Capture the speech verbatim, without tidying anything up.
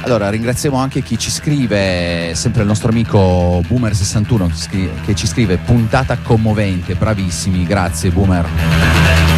Allora ringraziamo anche chi ci scrive, sempre il nostro amico Boomer sessantuno che ci scrive puntata commovente, bravissimi, grazie Boomer.